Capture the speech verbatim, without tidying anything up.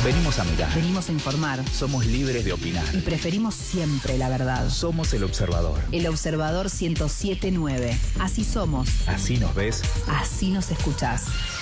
Venimos a mirar. Venimos a informar. Somos libres de opinar. Y preferimos siempre la verdad. Somos El Observador. El Observador ciento siete punto nueve. Así somos. Así nos ves. Así nos escuchás.